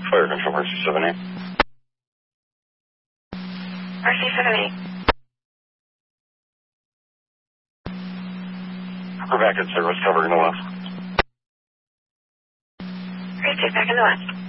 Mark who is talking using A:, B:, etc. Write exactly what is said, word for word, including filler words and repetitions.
A: Fire Control, R C seven eight.
B: R C seven eight.
A: We're back in service, covering the west.
B: Great, back in the west.